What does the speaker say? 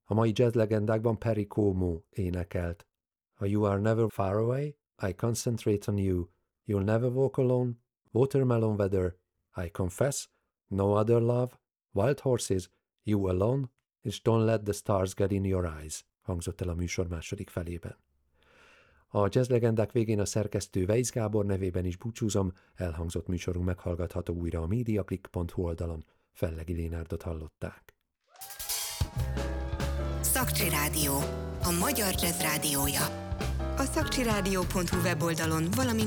A mai jazz legendákban Perry Como énekelt. A You Are Never Far Away, I Concentrate on You, You'll Never Walk Alone, Watermelon Weather, I Confess, No Other Love, Wild Horses, You Alone, és Don't Let the Stars Get in Your Eyes hangzott el a műsor második felében. A jazz legendák végén a szerkesztő Weisz Gábor nevében is búcsúzom, elhangzott műsorunk meghallgatható újra a mediaclick.hu oldalon. Fellegi Lénárdot hallották. Szakcsi Rádió, a magyar jazz rádiója. A szakcsirádió.hu weboldalon, valamint